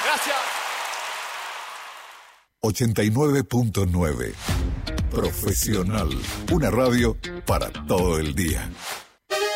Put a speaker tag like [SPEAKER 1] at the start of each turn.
[SPEAKER 1] Gracias.
[SPEAKER 2] 89.9 Profesional. Una radio para todo el día.